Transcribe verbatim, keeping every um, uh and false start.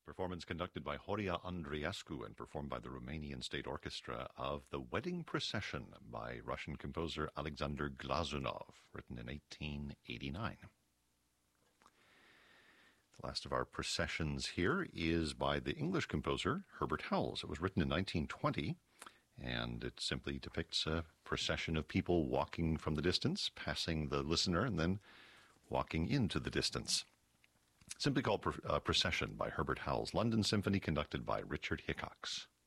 Performance conducted by Horia Andreescu and performed by the Romanian State Orchestra of The Wedding Procession by Russian composer Alexander Glazunov, written in eighteen eighty-nine. The last of our processions here is by the English composer Herbert Howells. It was written in nineteen twenty, and it simply depicts a procession of people walking from the distance, passing the listener, and then walking into the distance. Simply called uh, Procession by Herbert Howells. London Symphony conducted by Richard Hickox.